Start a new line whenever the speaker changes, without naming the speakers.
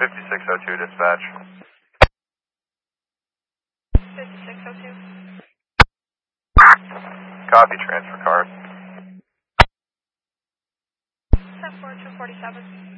5602 dispatch.
5602.
Copy, transfer card.
10-4 247.